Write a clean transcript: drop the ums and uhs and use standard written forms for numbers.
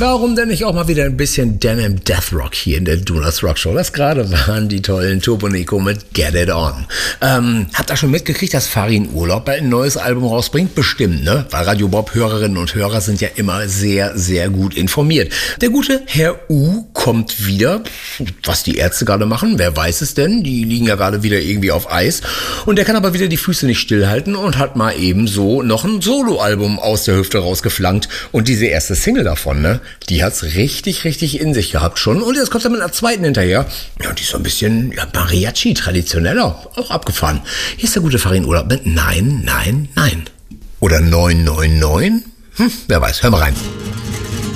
Warum denn nicht auch mal wieder ein bisschen Denim Death Rock hier in der Donuts Rock Show? Das gerade waren die tollen Turbo Negro mit Get It On. Habt ihr schon mitgekriegt, dass Farin Urlaub bald ein neues Album rausbringt? Bestimmt, ne? Weil Radio Bob Hörerinnen und Hörer sind ja immer sehr, sehr gut informiert. Der gute Herr U kommt wieder. Was die Ärzte gerade machen, wer weiß es denn? Die liegen ja gerade wieder irgendwie auf Eis. Und der kann aber wieder die Füße nicht stillhalten und hat mal eben so noch ein Soloalbum aus der Hüfte rausgeflankt. Und diese erste Single davon, ne? Die hat's richtig, richtig in sich gehabt schon. Und jetzt kommt er mit einer zweiten hinterher. Ja, die ist so ein bisschen Mariachi, traditioneller. Auch abgefahren. Hier ist der gute Farin Urlaub mit Nein, Nein, Nein. Oder 999? Wer weiß, hör mal rein.